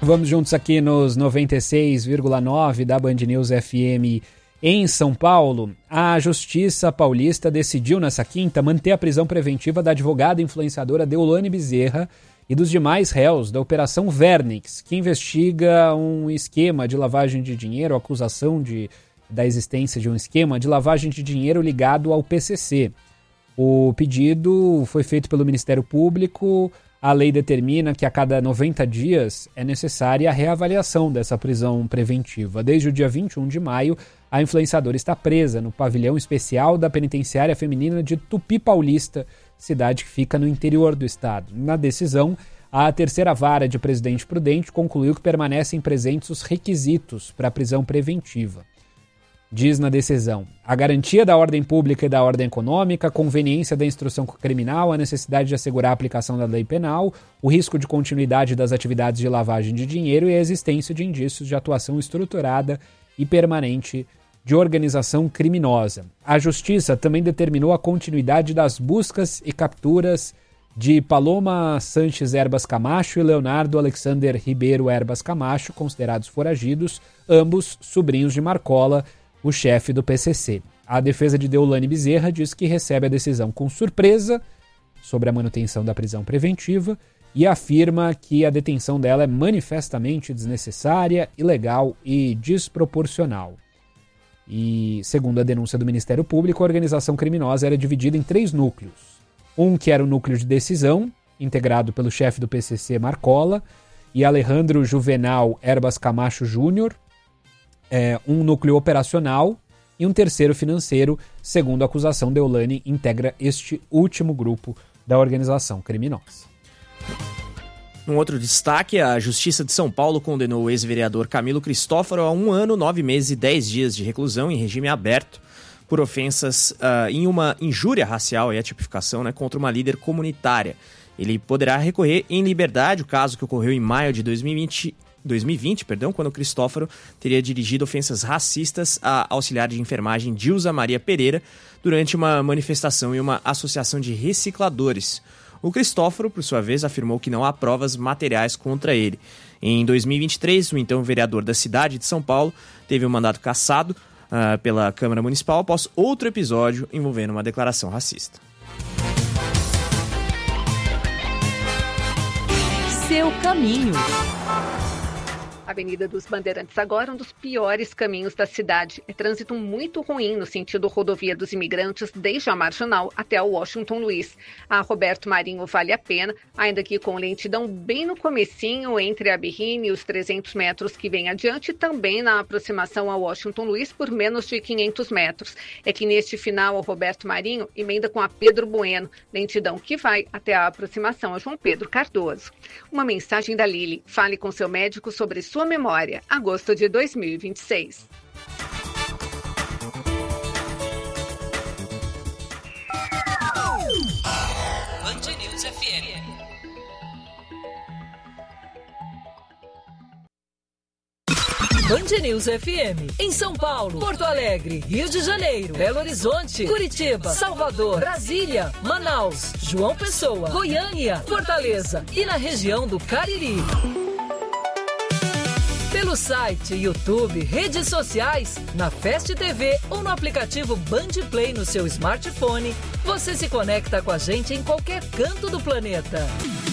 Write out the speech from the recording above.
vamos juntos aqui nos 96,9 da Band News FM em São Paulo. A Justiça Paulista decidiu nessa quinta manter a prisão preventiva da advogada influenciadora Deolane Bezerra e dos demais réus da Operação Vernix, que investiga um esquema de lavagem de dinheiro, a acusação da existência de um esquema de lavagem de dinheiro ligado ao PCC. O pedido foi feito pelo Ministério Público. A lei determina que a cada 90 dias é necessária a reavaliação dessa prisão preventiva. Desde o dia 21 de maio, a influenciadora está presa no pavilhão especial da Penitenciária Feminina de Tupi Paulista, cidade que fica no interior do estado. Na decisão, a terceira vara de Presidente Prudente concluiu que permanecem presentes os requisitos para a prisão preventiva. Diz na decisão: a garantia da ordem pública e da ordem econômica, a conveniência da instrução criminal, a necessidade de assegurar a aplicação da lei penal, o risco de continuidade das atividades de lavagem de dinheiro e a existência de indícios de atuação estruturada e permanente de organização criminosa. A Justiça também determinou a continuidade das buscas e capturas de Paloma Sanches Herbas Camacho e Leonardo Alexander Ribeiro Herbas Camacho, considerados foragidos, ambos sobrinhos de Marcola, o chefe do PCC. A defesa de Deolane Bezerra diz que recebe a decisão com surpresa sobre a manutenção da prisão preventiva e afirma que a detenção dela é manifestamente desnecessária, ilegal e desproporcional. E, segundo a denúncia do Ministério Público, a organização criminosa era dividida em 3 núcleos. Um que era o núcleo de decisão, integrado pelo chefe do PCC Marcola e Alejandro Juvenal Herbas Camacho Júnior, um núcleo operacional e um terceiro financeiro. Segundo a acusação, Deolane integra este último grupo da organização criminosa. Um outro destaque: a Justiça de São Paulo condenou o ex-vereador Camilo Cristófaro a 1 ano, 9 meses e 10 dias de reclusão em regime aberto por ofensas em uma injúria racial e a tipificação, contra uma líder comunitária. Ele poderá recorrer em liberdade. O caso que ocorreu em maio de 2020, quando Cristófaro teria dirigido ofensas racistas à auxiliar de enfermagem Dilza Maria Pereira durante uma manifestação em uma associação de recicladores. O Cristófaro, por sua vez, afirmou que não há provas materiais contra ele. Em 2023, o então vereador da cidade de São Paulo teve o mandato cassado pela Câmara Municipal após outro episódio envolvendo uma declaração racista. Seu caminho. Avenida dos Bandeirantes agora, um dos piores caminhos da cidade. É trânsito muito ruim no sentido rodovia dos Imigrantes, desde a Marginal até a Washington Luiz. A Roberto Marinho vale a pena, ainda que com lentidão bem no comecinho, entre a Berrine e os 300 metros que vem adiante, e também na aproximação a Washington Luiz por menos de 500 metros. É que neste final, a Roberto Marinho emenda com a Pedro Bueno, lentidão que vai até a aproximação a João Pedro Cardoso. Uma mensagem da Lili: fale com seu médico sobre sua memória, agosto de 2026. Band News FM. Band News FM, em São Paulo, Porto Alegre, Rio de Janeiro, Belo Horizonte, Curitiba, Salvador, Brasília, Manaus, João Pessoa, Goiânia, Fortaleza e na região do Cariri. Pelo site, YouTube, redes sociais, na Fast TV ou no aplicativo Band Play no seu smartphone, você se conecta com a gente em qualquer canto do planeta.